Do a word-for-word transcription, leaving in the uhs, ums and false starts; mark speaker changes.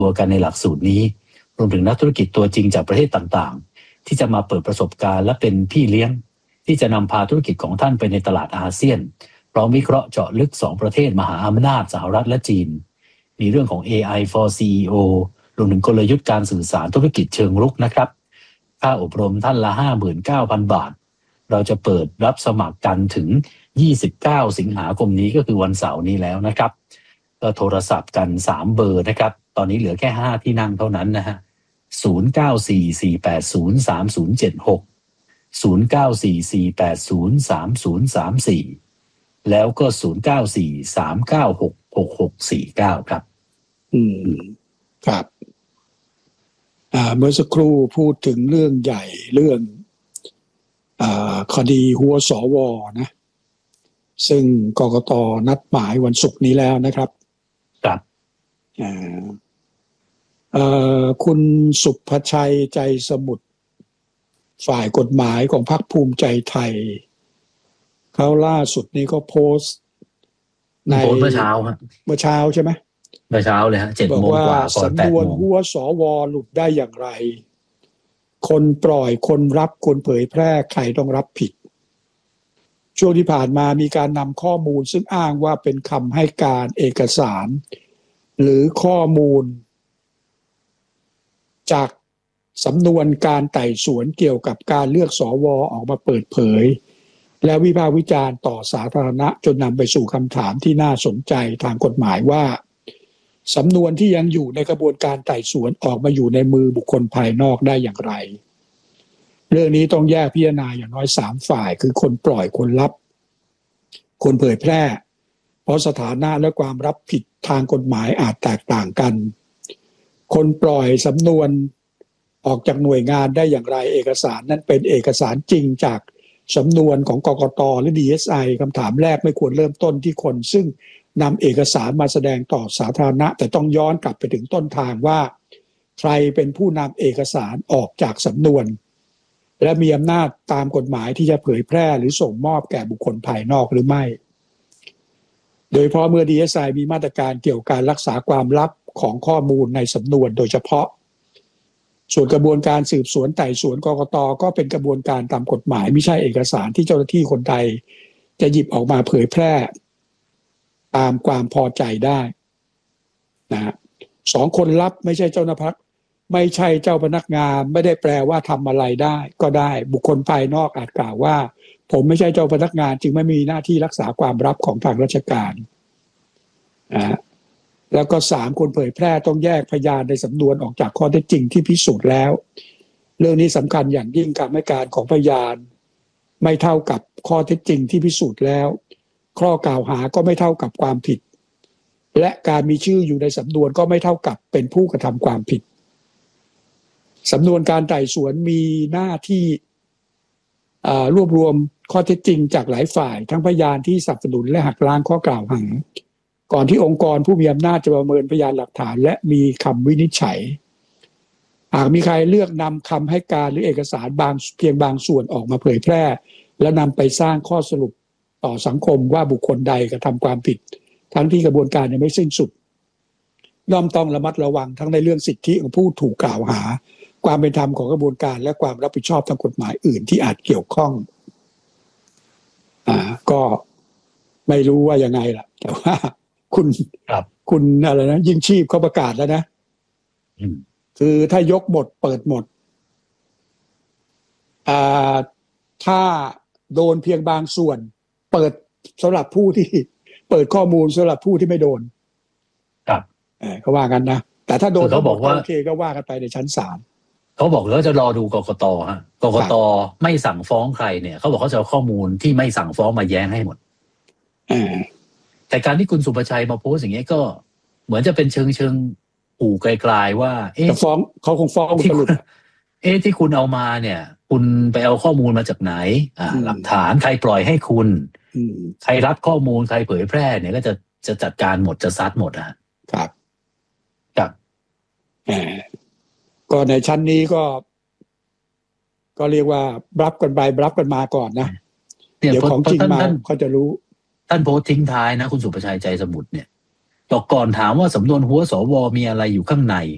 Speaker 1: ตัวกันในหลักสูตรนี้รวมถึงนักธุรกิจตัวจริงจากประเทศต่างๆที่จะมาเปิดประสบการณ์และเป็นพี่เลี้ยงที่จะนำพาธุรกิจของท่านไปในตลาดอาเซียนพร้อมวิเคราะห์เจาะลึกสองประเทศมหาอำนาจสหรัฐและจีนมีเรื่องของ เอ ไอ for ซี อี โอ รวมถึงกลยุทธ์การสื่อสารธุรกิจเชิงรุกนะครับค่าอบรมท่านละ ห้าหมื่นเก้าพัน บาทเราจะเปิดรับสมัครกันถึงยี่สิบเก้าสิงหาคมนี้ก็คือวันเสาร์นี้แล้วนะครับก็โทรศัพท์กันสามเบอร์นะครับตอนนี้เหลือแค่ห้าที่นั่งเท่านั้นนะฮะศูนย์ เก้า สี่ สี่ แปด ศูนย์ สาม ศูนย์ เจ็ด หก ศูนย์ เก้า สี่ สี่ แปด ศูนย์ สาม ศูนย์ สาม สี่แล้วก็ศูนย์ เก้า สี่ สาม เก้า หก หก หก สี่ เก้าครับ
Speaker 2: อืมครับอ่าเมื่อสักครู่พูดถึงเรื่องใหญ่เรื่องอ่าคดีหัวสวนะซึ่งกกต.นัดหมายวันศุกร์นี้แล้วนะครับ
Speaker 1: ครับ
Speaker 2: อ่าเอ่อคุณสุภชัยใจสมุทรฝ่ายกฎหมายของพรรคภูมิใจไทยเขาล่าสุดนี้ก็โพสต์ใน
Speaker 1: เมื่อเช้าครับ
Speaker 2: เมื่อเช้าใช่ไหม
Speaker 1: เมื่อเช้าเลยฮะเจ็ดโมงกว่าก่อนแปดโมง
Speaker 2: สำนวนหัวสวหลุดได้อย่างไรคนปล่อยคนรับคนเผยแพร่ใครต้องรับผิดช่วงที่ผ่านมามีการนำข้อมูลซึ่งอ้างว่าเป็นคำให้การเอกสารหรือข้อมูลจากสำนวนการไต่สวนเกี่ยวกับการเลือกสวออกมาเปิดเผยและวิพากษ์วิจารณ์ต่อสาธารณะจนนำไปสู่คำถามที่น่าสนใจทางกฎหมายว่าสำนวนที่ยังอยู่ในกระบวนการไต่สวนออกมาอยู่ในมือบุคคลภายนอกได้อย่างไรเรื่องนี้ต้องแยกพิจารณาอย่างน้อยสามฝ่ายคือคนปล่อยคนรับคนเผยแพร่เพราะสถานะและความรับผิดทางกฎหมายอาจแตกต่างกันคนปล่อยสำนวนออกจากหน่วยงานได้อย่างไรเอกสารนั้นเป็นเอกสารจริงจากสำนวนของกกต.หรือ ดี เอส ไอ คำถามแรกไม่ควรเริ่มต้นที่คนซึ่งนำเอกสารมาแสดงต่อสาธารณะแต่ต้องย้อนกลับไปถึงต้นทางว่าใครเป็นผู้นำเอกสารออกจากสำนวนและมีอำนาจตามกฎหมายที่จะเผยแพร่หรือส่งมอบแก่บุคคลภายนอกหรือไม่โดยเฉพาะเมื่อ ดี เอส ไอ มีมาตรการเกี่ยวกับการรักษาความลับของข้อมูลในสำนวนโดยเฉพาะส่วนกระบวนการสืบสวนไต่สวนกกต.ก็เป็นกระบวนการตามกฎหมายไม่ใช่เอกสารที่เจ้าหน้าที่คนใดจะหยิบออกมาเผยแพร่ตามความพอใจได้นะสองคนรับไม่ใช่เจ้าหน้าที่ไม่ใช่เจ้าพนักงานไม่ได้แปลว่าทำอะไรได้ก็ได้บุคคลภายนอกอาจกล่าวว่าผมไม่ใช่เจ้าพนักงานจึงไม่มีหน้าที่รักษาความลับของทางราชการนะแล้วก็สามคนเผยแพร่ต้องแยกพยานในสำนวนออกจากข้อเท็จจริงที่พิสูจน์แล้วเรื่องนี้สำคัญอย่างยิ่งการให้การของพยานไม่เท่ากับข้อเท็จจริงที่พิสูจน์แล้วข้อกล่าวหาก็ไม่เท่ากับความผิดและการมีชื่ออยู่ในสำนวนก็ไม่เท่ากับเป็นผู้กระทำความผิดสำนวนการไต่สวนมีหน้าที่รวบรวมข้อเท็จจริงจากหลายฝ่ายทั้งพยานที่สนับสนุนและหักล้างข้อกล่าวหาก่อนที่องค์กรผู้มีอำนาจจะประเมินพยานหลักฐานและมีคำวินิจฉัยหากมีใครเลือกนำคำให้การหรือเอกสารบางเพียงบางส่วนออกมาเผยแพร่และนำไปสร้างข้อสรุปต่อสังคมว่าบุคคลใดกระทำความผิดทั้งที่กระบวนการยังไม่สิ้นสุดย่อมต้องระมัดระวังทั้งในเรื่องสิทธิของผู้ถูกกล่าวหาความเป็นธรรมของกระบวนการและความรับผิดชอบทางกฎหมายอื่นที่อาจเกี่ยวข้องอ่าก็ไม่รู้ว่ายังไงล่ะแต่ว่าคุณคุณอะไรนะยิ่งชีพเขาประกาศแล้วนะคือถ้ายกหมดเปิดหมดอ่าถ้าโดนเพียงบางส่วนเปิดสำหรับผู้ที่เปิดข้อมูลสำหรับผู้ที่ไม่โดน
Speaker 1: ครับ
Speaker 2: เออเขาว่ากันนะแต่ถ้าโดนเขาบอกว่าโอเคก็ว่ากันไปในชั้นศาล
Speaker 1: เขาบอกแล้วจะรอดูกกต.ฮะกกต.ไม่สั่งฟ้องใครเนี่ยเขาบอกเขาจะเอาข้อมูลที่ไม่สั่งฟ้องมาแย้งให้หมด
Speaker 2: อ่า
Speaker 1: แต่การที่คุณสุภชัยมาโพสอย่างนี้ก็เหมือนจะเป็นเชิงเชิงขู่ไกลๆว่า
Speaker 2: เอ๊ะฟ้องเขาคงฟ้อง
Speaker 1: ที่คุณเอ๊ะที่คุณเอามาเนี่ยคุณไปเอาข้อมูลมาจากไหนอ่าหลักฐานใครปล่อยให้คุณใครรับข้อมูลใครเผยแพร่เนี่ยก็จะจะจัดการหมดจะซัดหมดอ่ะ
Speaker 2: ครับ
Speaker 1: ครับ
Speaker 2: อ่าก็ในชั้นนี้ก็ก็เรียกว่ารับกันไปรับกันมาก่อนนะเดี๋ยวของจริงมาเขาจะรู้
Speaker 1: ท่านโพสทิ้งท้ายนะคุณสุภชัยใจสมุทรเนี่ยต่อก่อนถามว่าสำนวนหัวสวมีอะไรอยู่ข้างใน